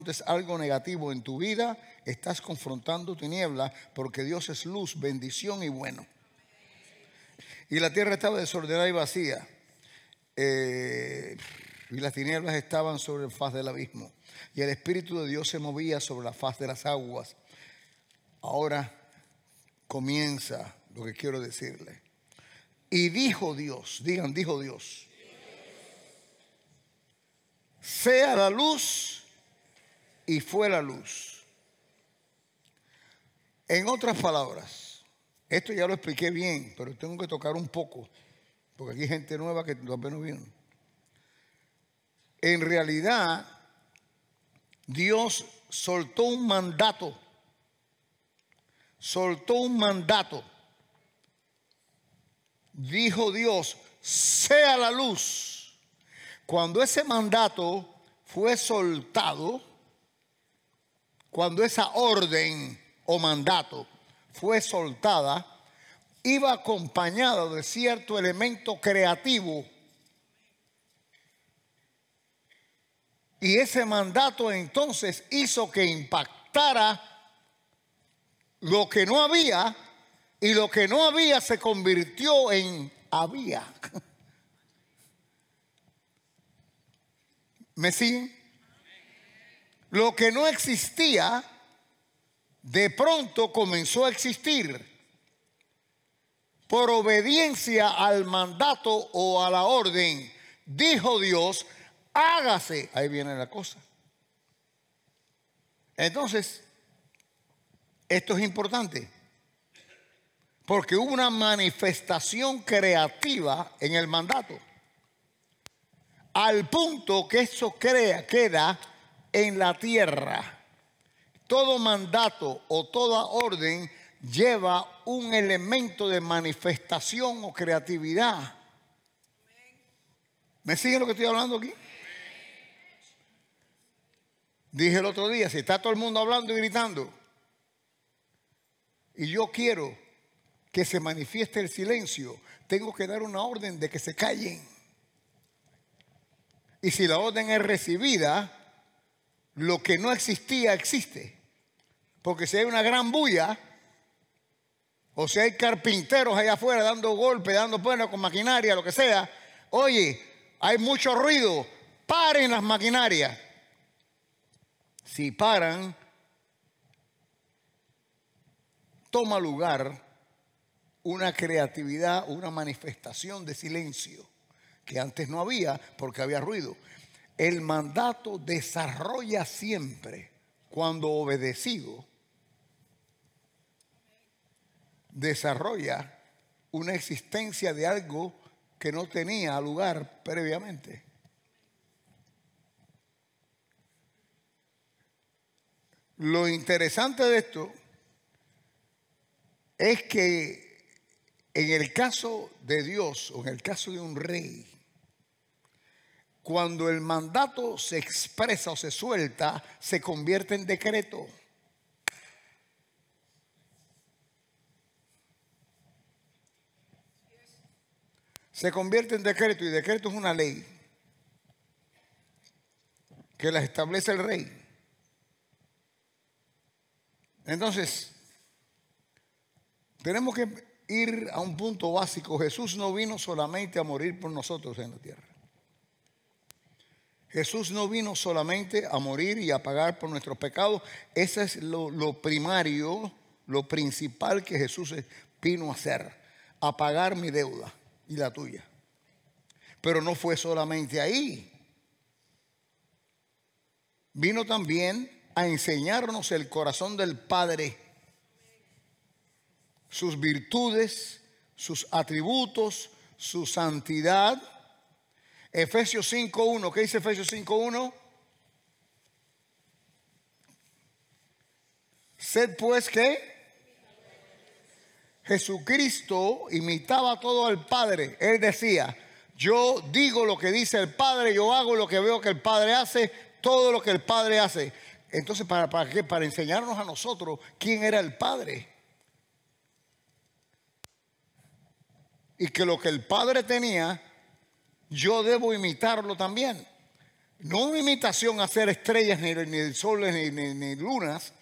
es algo negativo en tu vida, estás confrontando tinieblas, porque Dios es luz, bendición y bueno. Y la tierra estaba desordenada y vacía, y las tinieblas estaban sobre la faz del abismo, y el Espíritu de Dios se movía sobre la faz de las aguas. Ahora comienza lo que quiero decirle. Y dijo Dios, digan, dijo Dios, sea la luz, y fue la luz. En otras palabras, esto ya lo expliqué bien, pero tengo que tocar un poco, porque aquí hay gente nueva que apenas vino. En realidad, Dios soltó un mandato. Dijo Dios, sea la luz. Cuando ese mandato fue soltado, cuando esa orden o mandato fue soltada, iba acompañado de cierto elemento creativo. Y ese mandato entonces hizo que impactara lo que no había, y lo que no había se convirtió en había. ¿Me siguen? Lo que no existía, de pronto comenzó a existir por obediencia al mandato o a la orden. Dijo Dios, hágase. Ahí viene la cosa. Entonces, esto es importante, porque hubo una manifestación creativa en el mandato, al punto que eso queda en la tierra. Todo mandato o toda orden lleva un elemento de manifestación o creatividad. ¿Me siguen lo que estoy hablando aquí? Dije el otro día, si está todo el mundo hablando y gritando, y yo quiero que se manifieste el silencio, tengo que dar una orden de que se callen. Y si la orden es recibida, lo que no existía existe. Porque si hay una gran bulla, o si hay carpinteros allá afuera dando golpes, dando puertas con maquinaria, lo que sea, oye, hay mucho ruido, paren las maquinarias. Si paran, toma lugar una creatividad, una manifestación de silencio que antes no había porque había ruido. El mandato desarrolla siempre, cuando obedecido, desarrolla una existencia de algo que no tenía lugar previamente. Lo interesante de esto es que en el caso de Dios, o en el caso de un rey, cuando el mandato se expresa o se suelta, se convierte en decreto. Se convierte en decreto, y decreto es una ley que la establece el rey. Entonces, tenemos que ir a un punto básico. Jesús no vino solamente a morir por nosotros en la tierra. Jesús no vino solamente a morir y a pagar por nuestros pecados. Ese es lo primario, lo principal que Jesús vino a hacer, a pagar mi deuda y la tuya. Pero no fue solamente ahí. Vino también a enseñarnos el corazón del Padre, sus virtudes, sus atributos, su santidad. Efesios 5.1, ¿qué dice Efesios 5.1? Sed pues que Jesucristo imitaba todo al Padre. Él decía, yo digo lo que dice el Padre, yo hago lo que veo que el Padre hace, todo lo que el Padre hace. Entonces, ¿para qué? Para enseñarnos a nosotros quién era el Padre. Y que lo que el Padre tenía, yo debo imitarlo también. No una imitación a hacer estrellas, ni soles, ni lunas,